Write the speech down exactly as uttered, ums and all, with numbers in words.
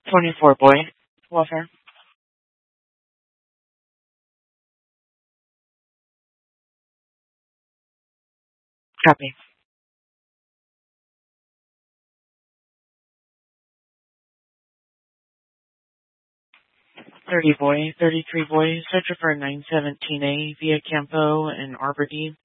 twenty-four boy. Welfare. Copy. thirty boy. thirty-three boy. Search for nine seventeen A via Campo and Arbor D.